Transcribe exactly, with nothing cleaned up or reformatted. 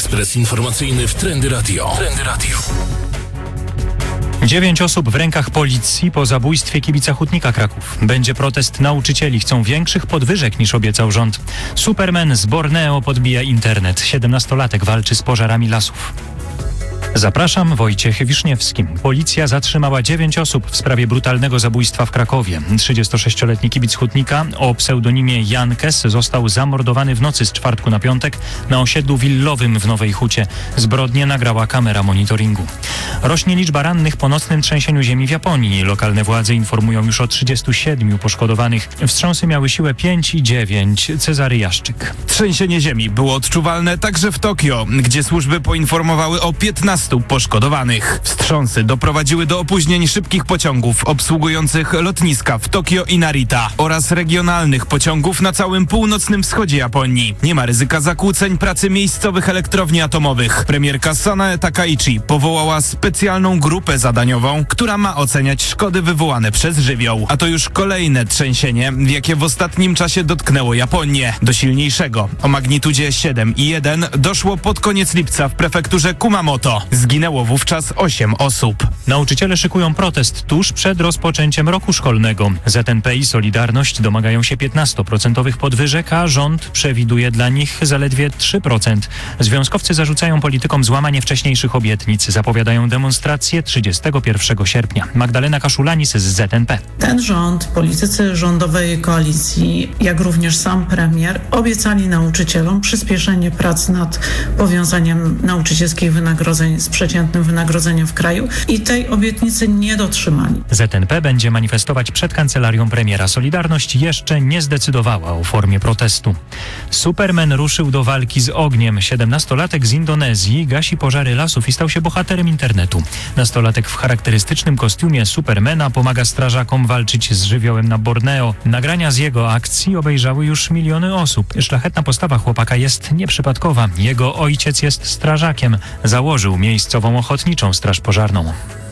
Ekspres informacyjny w Trendy Radio. Trendy Radio. Dziewięć osób w rękach policji po zabójstwie kibica Hutnika Kraków. Będzie protest nauczycieli. Chcą większych podwyżek niż obiecał rząd. Superman z Borneo podbija internet. siedemnastolatek walczy z pożarami lasów. Zapraszam, Wojciech Wiszniewski. Policja zatrzymała dziewięć osób w sprawie brutalnego zabójstwa w Krakowie. trzydziestosześcioletni kibic Hutnika o pseudonimie Jan Kes został zamordowany w nocy z czwartku na piątek na osiedlu willowym w Nowej Hucie. Zbrodnię nagrała kamera monitoringu. Rośnie liczba rannych po nocnym trzęsieniu ziemi w Japonii. Lokalne władze informują już o trzydziestu siedmiu poszkodowanych. Wstrząsy miały siłę pięć i dziewięć. Cezary Jaszczyk. Trzęsienie ziemi było odczuwalne także w Tokio, gdzie służby poinformowały o piętnastu poszkodowanych. Wstrząsy doprowadziły do opóźnień szybkich pociągów obsługujących lotniska w Tokio i Narita oraz regionalnych pociągów na całym północnym wschodzie Japonii. Nie ma ryzyka zakłóceń pracy miejscowych elektrowni atomowych. Premierka Sanae Takaichi powołała specjalną grupę zadaniową, która ma oceniać szkody wywołane przez żywioł. A to już kolejne trzęsienie, jakie w ostatnim czasie dotknęło Japonię. Do silniejszego, o magnitudzie siedem i jeden, doszło pod koniec lipca w prefekturze Kumamoto. Zginęło wówczas osiem osób. Nauczyciele szykują protest tuż przed rozpoczęciem roku szkolnego. Z N P i Solidarność domagają się piętnastoprocentowych podwyżek, a rząd przewiduje dla nich zaledwie trzy procent. Związkowcy zarzucają politykom złamanie wcześniejszych obietnic. Zapowiadają demonstracje trzydziestego pierwszego sierpnia. Magdalena Kaszulanis z Z N P. Ten rząd, politycy rządowej koalicji, jak również sam premier obiecali nauczycielom przyspieszenie prac nad powiązaniem nauczycielskich wynagrodzeń z przeciętnym wynagrodzeniem w kraju i tej obietnicy nie dotrzymali. Z N P będzie manifestować przed kancelarią premiera. Solidarność jeszcze nie zdecydowała o formie protestu. Superman ruszył do walki z ogniem. siedemnastolatek z Indonezji gasi pożary lasów i stał się bohaterem internetu. Nastolatek w charakterystycznym kostiumie Supermana pomaga strażakom walczyć z żywiołem na Borneo. Nagrania z jego akcji obejrzały już miliony osób. Szlachetna postawa chłopaka jest nieprzypadkowa. Jego ojciec jest strażakiem. Założył miejscową ochotniczą straż pożarną.